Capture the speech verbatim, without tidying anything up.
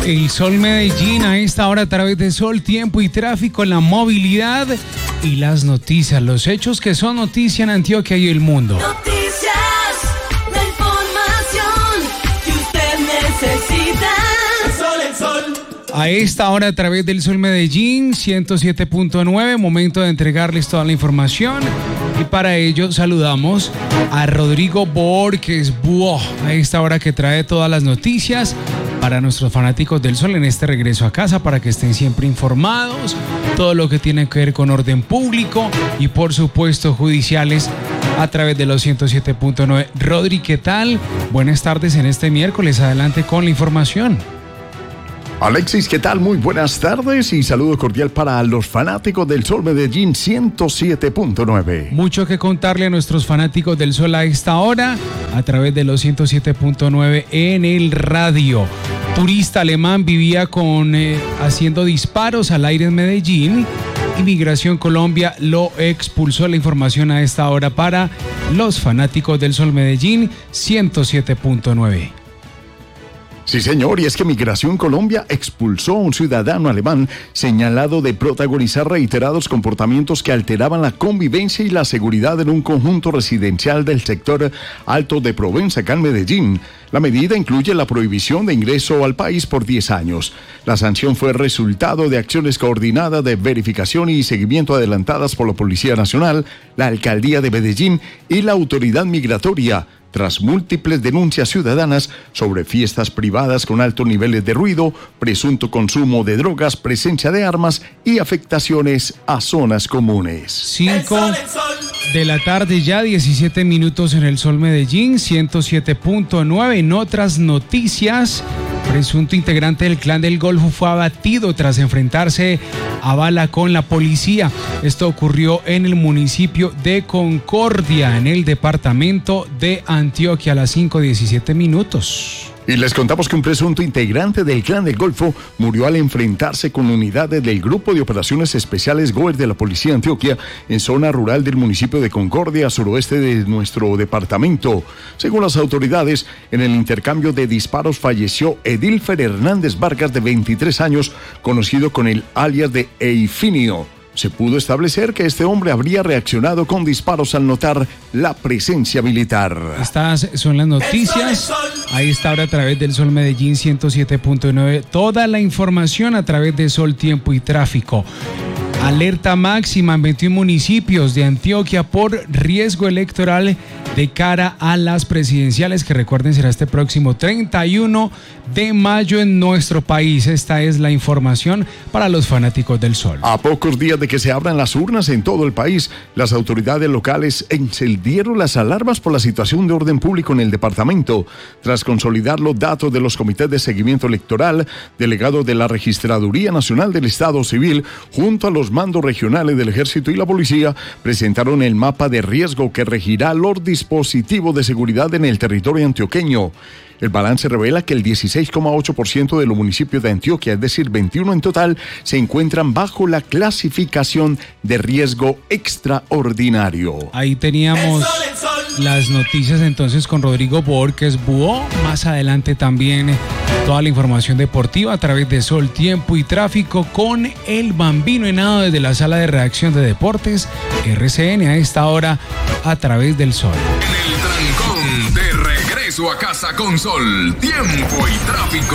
El Sol Medellín a esta hora a través de Sol, Tiempo y Tráfico, la movilidad y las noticias, los hechos que son noticia en Antioquia y el mundo. Noticias, la información que usted necesita. El Sol, el Sol. A esta hora a través del Sol Medellín ciento siete punto nueve, momento de entregarles toda la información. Y para ello saludamos a Rodrigo Borges Buó, a esta hora que trae todas las noticias para nuestros fanáticos del Sol en este regreso a casa, para que estén siempre informados, todo lo que tiene que ver con orden público y por supuesto judiciales a través de los ciento siete punto nueve. Rodri, ¿qué tal? Buenas tardes en este miércoles, adelante con la información. Alexis, ¿qué tal? Muy buenas tardes y saludo cordial para los fanáticos del Sol Medellín ciento siete punto nueve. Mucho que contarle a nuestros fanáticos del Sol a esta hora a través de los ciento siete punto nueve en el radio. Turista alemán vivía con eh, haciendo disparos al aire en Medellín. Inmigración Colombia lo expulsó. La información a esta hora para los fanáticos del Sol Medellín ciento siete punto nueve. Sí, señor, y es que Migración Colombia expulsó a un ciudadano alemán señalado de protagonizar reiterados comportamientos que alteraban la convivencia y la seguridad en un conjunto residencial del sector Alto de Provenza, acá en Medellín. La medida incluye la prohibición de ingreso al país por diez años. La sanción fue resultado de acciones coordinadas de verificación y seguimiento adelantadas por la Policía Nacional, la Alcaldía de Medellín y la Autoridad Migratoria, tras múltiples denuncias ciudadanas sobre fiestas privadas con altos niveles de ruido, presunto consumo de drogas, presencia de armas y afectaciones a zonas comunes. cinco de la tarde ya, diecisiete minutos en el Sol Medellín, ciento siete punto nueve. En otras noticias, presunto integrante del Clan del Golfo fue abatido tras enfrentarse a bala con la policía. Esto ocurrió en el municipio de Concordia, en el departamento de Antioquia, a las cinco diecisiete minutos. Y les contamos que un presunto integrante del Clan del Golfo murió al enfrentarse con unidades del Grupo de Operaciones Especiales GOER de la Policía de Antioquia en zona rural del municipio de Concordia, suroeste de nuestro departamento. Según las autoridades, en el intercambio de disparos falleció Edilfer Hernández Vargas, de veintitrés años, conocido con el alias de Eifinio. Se pudo establecer que este hombre habría reaccionado con disparos al notar la presencia militar. Estas son las noticias. Ahí está ahora a través del Sol Medellín ciento siete punto nueve. Toda la información a través de Sol, Tiempo y Tráfico. Alerta máxima en veintiún municipios de Antioquia por riesgo electoral de cara a las presidenciales, que recuerden será este próximo treinta y uno de mayo en nuestro país. Esta es la información para los fanáticos del Sol. A pocos días de que se abran las urnas en todo el país, las autoridades locales encendieron las alarmas por la situación de orden público en el departamento, tras consolidar los datos de los comités de seguimiento electoral, delegados de la Registraduría Nacional del Estado Civil, junto a los mandos regionales del Ejército y la Policía, presentaron el mapa de riesgo que regirá los dispositivos de seguridad en el territorio antioqueño. El balance revela que el dieciséis coma ocho por ciento de los municipios de Antioquia, es decir, veintiuno en total, se encuentran bajo la clasificación de riesgo extraordinario. Ahí teníamos las noticias entonces con Rodrigo Borges Buó. Más adelante también toda la información deportiva a través de Sol, Tiempo y Tráfico con el Bambino Henao desde la sala de redacción de Deportes R C N a esta hora a través del Sol. En el trancón de regreso a casa con Sol, Tiempo y Tráfico.